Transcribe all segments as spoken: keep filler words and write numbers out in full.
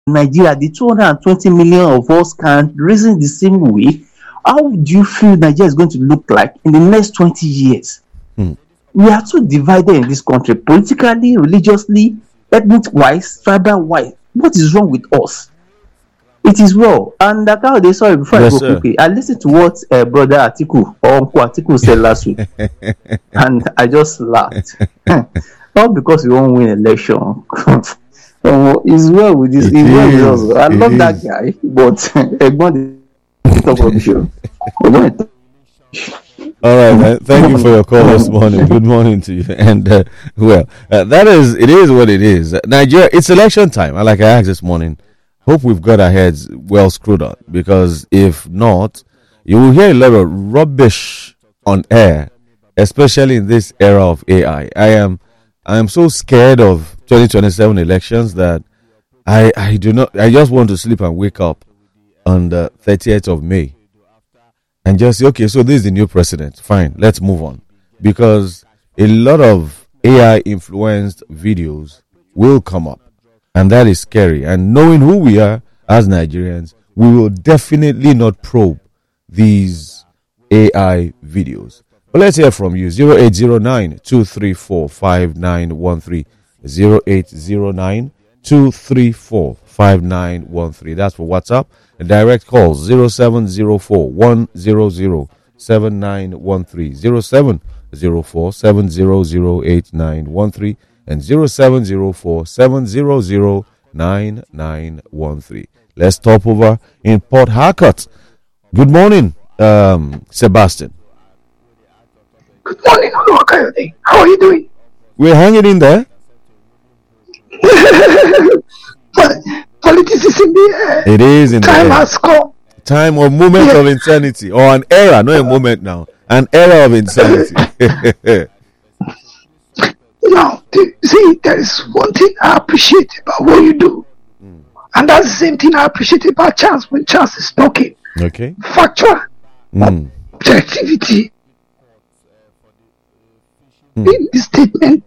Nigeria, the two hundred twenty million of us can reason the same way, how do you feel Nigeria is going to look like in the next twenty years? Hmm. We are too divided in this country, politically, religiously, ethnic-wise, tribal-wise. What is wrong with us? It is well. And that how they sorry before Yes, I go sir. quickly, I listened to what uh, brother Atiku or Uncle Atiku said last week, and I just laughed. Not because we won't win election. Um, he's well with this. It He's well with is. us. I It love that is. guy, but Egbon dey talk rubbish. o. Egbon dey talk- All right, man. Thank you for your call this morning. Good morning to you. And uh, well, uh, that is it. Is what it is. Uh, Nigeria. It's election time. And like I asked this morning, hope we've got our heads well screwed on. Because if not, you will hear a lot of rubbish on air, especially in this era of A I. I I am, I am so scared of twenty twenty-seven elections that I, I do not. I just want to sleep and wake up on the thirtieth of May and just say, okay, so this is the new president. Fine, let's move on. Because a lot of A I influenced videos will come up, and that is scary. And knowing who we are as Nigerians, we will definitely not probe these A I videos. But let's hear from you. zero eight zero nine, two three four, five nine one three. zero eight zero nine, two three four, five nine one three. That's for WhatsApp. And direct calls zero seven zero four, one zero zero, seven nine one three. zero seven zero four, seven zero zero, eight nine one three and zero seven zero four, seven zero zero, nine nine one three. Let's top over in Port Harcourt. Good morning, um, Sebastian. Good morning, Oluwakayode. How are you doing? We're hanging in there. Politics is in the air. It is in Time the air. has come. Time of moment Yeah. of insanity, or an era, not a moment now, an era of insanity. Now, the- see, there is one thing I appreciate about what you do. And that's the same thing I appreciate about Charles when Charles is talking. Okay. Factual Mm. objectivity Mm. in the statement.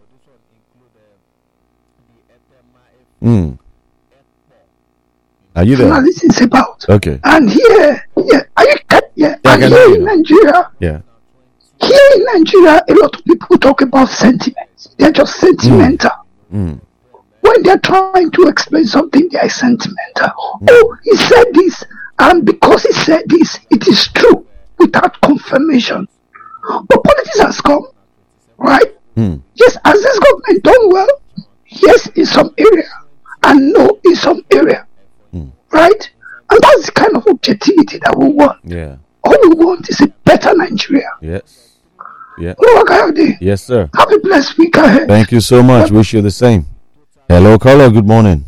Mm. Are you there? Journalism is about. Okay. And here, yeah, are you cut? Yeah, Yeah, I and can here hear you in now. Nigeria, Yeah. here in Nigeria, a lot of people talk about sentiments. They're just sentimental. Mm. When they're trying to explain something, they are sentimental. Oh, he said this, and because he said this, it is true without confirmation. But politics has come, right? Mm. Yes, has this government done well? Yes, in some area, and no, in some area, Mm. right? And that's the kind of objectivity that we want. Yeah. All we want is a better Nigeria. Yes. Yeah. Oluwakayode, Yes, sir. have a blessed week ahead. Thank you so much. Wish you the same. Hello, caller. Good morning.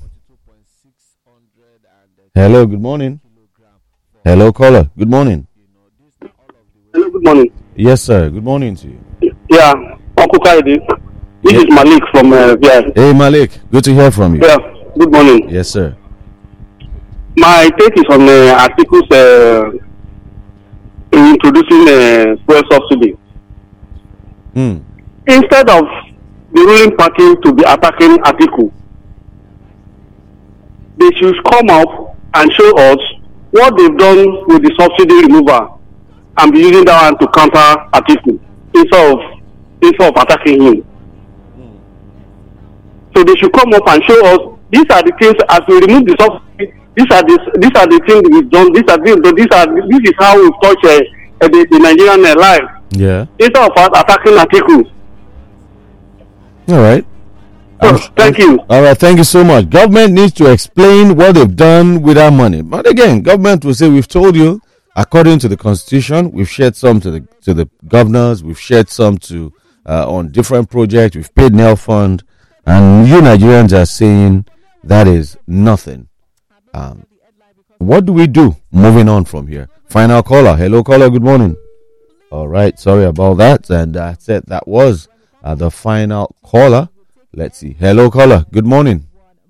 Hello. Good morning. Hello, caller. Good morning. Hello, good morning. Yes, sir. Good morning to you. Yeah, Uncle Kaidi. This Yeah. is Malik from uh, V I. Hey, Malik. Good to hear from you. Yeah, good morning. Yes, sir. My take is on uh, articles uh, introducing uh, fuel subsidy. Mm. Instead of the ruling party to be attacking Atiku, they should come up and show us what they've done with the subsidy removal and be using that one to counter Atiku instead of instead of attacking him. So they should come up and show us these are the things as we remove the subsidy. These are the these are the things we've done. These are these, these are this is how we've touched uh, uh, the, the Nigerian uh, life Yeah. instead of us attacking Atiku. All right. So, I'm- thank you. All right, thank you so much. Government needs to explain what they've done with our money. But again, government will say, we've told you, according to the constitution, we've shared some to the to the governors, we've shared some to uh, on different projects, we've paid Nel Fund, and you Nigerians are saying that is nothing. Um, what do we do moving on from here? Final caller. Hello, caller. Good morning. All right, sorry about that. And I said that was uh, the final caller. Let's see. Hello, caller. Good morning.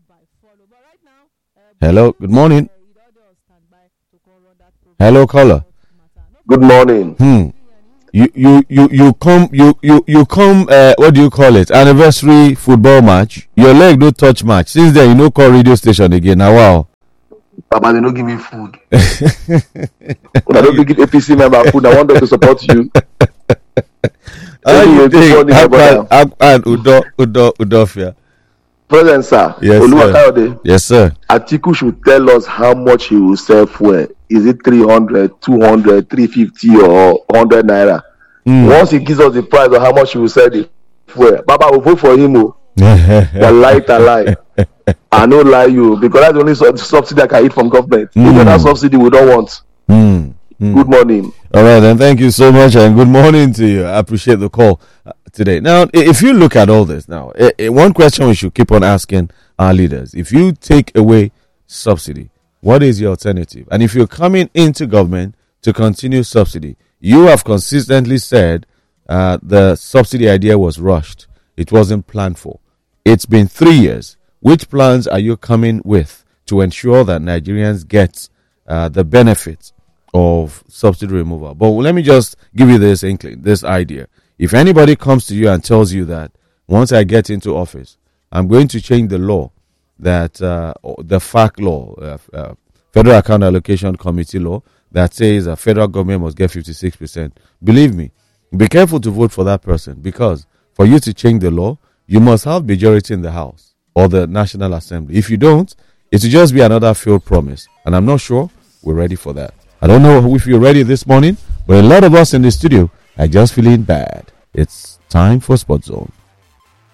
Hello. Good morning. Hello, caller. Good morning. Hmm. You you you you come you you you come. Uh, what do you call it? Anniversary football match. Your leg don't touch match. Since then, you no call radio station again. Now wow. Papa, they don't give me food. When I don't give A P C member food, I want them to support you. How do you think? And Udo Udo Udofia. President sir, Yes, sir. Yes, sir. Atiku should tell us how much he will sell fuel. Is it three hundred, two hundred, three fifty, or one hundred naira? Mm. Once he gives us the price of how much he will sell the fuel, Baba will vote for him. Oh. The light a lie. I no lie you, because that's the only su- subsidy I can eat from government. Mm. Even that subsidy we don't want. Mm. Mm. Good morning. All right, then. Thank you so much, and good morning to you. I appreciate the call uh, today. Now, i- if you look at all this now, i- i- one question we should keep on asking our leaders: if you take away subsidy, what is your alternative? And if you're coming into government to continue subsidy, you have consistently said uh, the subsidy idea was rushed; it wasn't planned for. It's been three years. Which plans are you coming with to ensure that Nigerians get uh, the benefits of subsidy removal? But let me just give you this inkling, this idea. If anybody comes to you and tells you that once I get into office, I'm going to change the law, that uh, the F A C law, uh, uh, Federal Account Allocation Committee law, that says a federal government must get fifty-six percent. Believe me, be careful to vote for that person, because for you to change the law, you must have majority in the House or the National Assembly. If you don't, it will just be another failed promise. And I'm not sure we're ready for that. I don't know if you're ready this morning, but a lot of us in the studio are just feeling bad. It's time for Sports Zone.